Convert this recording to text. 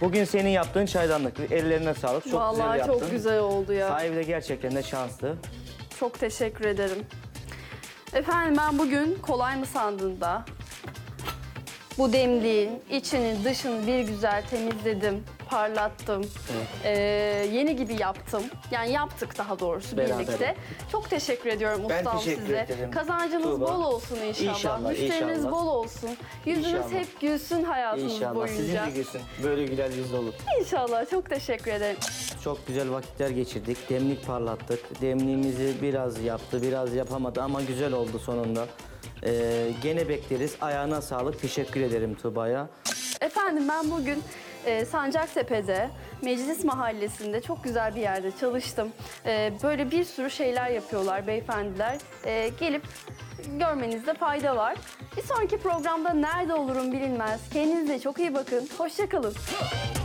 Bugün senin yaptığın çaydanlık. Ellerine sağlık. Çok güzel Vallahi yaptın. çok güzel oldu ya. Sahibi de gerçekten de şanslı. Çok teşekkür ederim. Efendim ben bugün kolay mı sandığında bu demliğin içini dışını bir güzel temizledim, parlattım. Evet. Yeni gibi yaptım. Yani yaptık daha doğrusu Beraber. birlikte. Çok teşekkür ediyorum Ben ustam teşekkür size. ederim. Kazancınız Tuğba. bol olsun inşallah. İnşallah, Müşteriniz inşallah. bol olsun. Yüzünüz İnşallah. hep gülsün hayatınız İnşallah. boyunca. Sizin de gülsün. Böyle güler yüzlü olur. İnşallah. Çok teşekkür ederim. Çok güzel vakitler geçirdik. Demlik parlattık. Demliğimizi biraz yaptı, biraz yapamadı ama güzel oldu sonunda. Gene bekleriz. Ayağına sağlık. Teşekkür ederim Tuğba'ya. Efendim ben bugün Sancaktepe'de, Meclis Mahallesi'nde çok güzel bir yerde çalıştım. Böyle bir sürü şeyler yapıyorlar beyefendiler. Gelip görmenizde fayda var. Bir sonraki programda nerede olurum bilinmez. Kendinize çok iyi bakın. Hoşça kalın.